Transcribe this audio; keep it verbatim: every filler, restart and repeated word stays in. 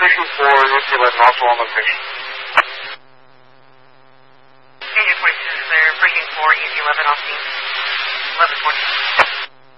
pushing for East eleven, also on location. Agent forty-six, they're pushing for East eleven off scene. eleven twenty.